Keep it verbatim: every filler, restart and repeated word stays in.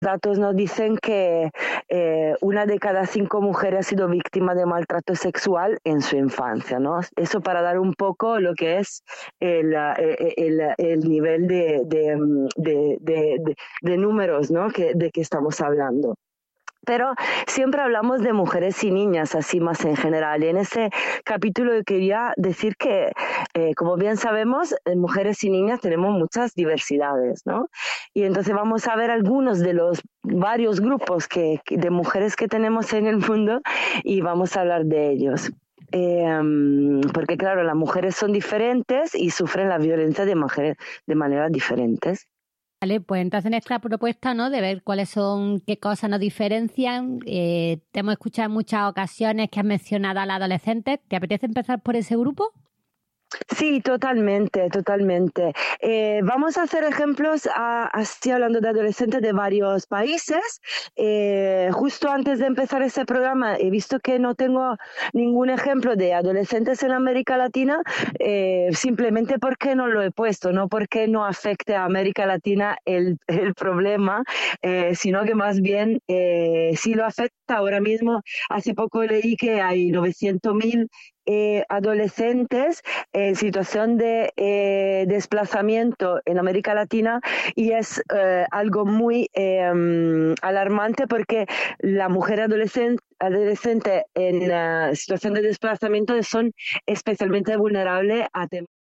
datos nos dicen que eh, una de cada cinco mujeres ha sido víctima de maltrato sexual en su infancia, ¿no? Eso para dar un poco lo que es el, eh, el, el nivel de, de, de, de, de, de números, ¿no? que, de que estamos hablando. Pero siempre hablamos de mujeres y niñas, así más en general. Y en ese capítulo yo quería decir que, eh, como bien sabemos, en mujeres y niñas tenemos muchas diversidades, ¿no? Y entonces vamos a ver algunos de los varios grupos que, de mujeres que tenemos en el mundo y vamos a hablar de ellos. Eh, porque claro, las mujeres son diferentes y sufren la violencia de, mujeres, de maneras diferentes. Vale, pues entonces en esta propuesta, ¿no? De ver cuáles son, qué cosas nos diferencian. Eh, te hemos escuchado en muchas ocasiones que has mencionado a la adolescente. ¿Te apetece empezar por ese grupo? Sí, totalmente, totalmente. Eh, vamos a hacer ejemplos, a, así hablando de adolescentes de varios países. Eh, justo antes de empezar este programa he visto que no tengo ningún ejemplo de adolescentes en América Latina, eh, simplemente porque no lo he puesto, no porque no afecte a América Latina el, el problema, eh, sino que más bien eh, sí lo afecta. Ahora mismo, hace poco leí que hay novecientos mil eh, adolescentes en situación de eh, desplazamiento en América Latina y es eh, algo muy eh, alarmante porque la mujer adolescente, adolescente en uh, situación de desplazamiento son especialmente vulnerables a temas